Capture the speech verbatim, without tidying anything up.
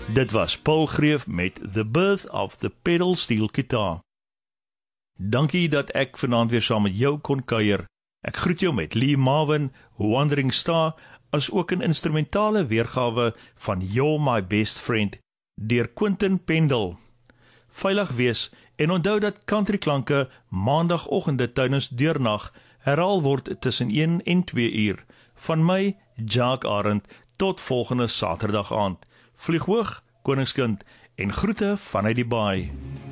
Dit was Paul Greef met The Birth of the Pedal Steel Guitar. Dankie dat ek vanaand weer saam met jou kon kuier. Ek groet jou met Lee Marvin, Wandering Star, as ook 'n instrumentale weergawe van You're My Best Friend deur Quentin Pendle. Veilig wees en onthou dat countryklanke maandagooggende tydens deurnag herhaal word tussen een en twee uur. Van my, Jacques Arend, tot volgende Saterdag aand. Vlieg hoog, koningskind, en groete vanuit die baai.